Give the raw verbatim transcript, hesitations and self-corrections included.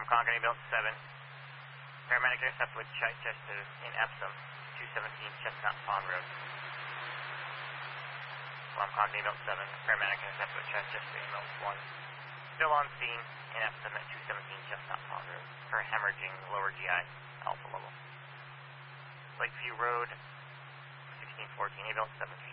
Swarm Concord, ambulance seven. Paramedic intercept with Chichester in Epsom, two seventeen Chestnut Pond Road. Swarm Concord, ambulance seven. Paramedic intercept with Chichester, ambulance one. Still on scene in Epsom at two seventeen Chestnut Pond Road for hemorrhaging lower G I alpha level. Lakeview Road, sixteen fourteen, ambulance seven.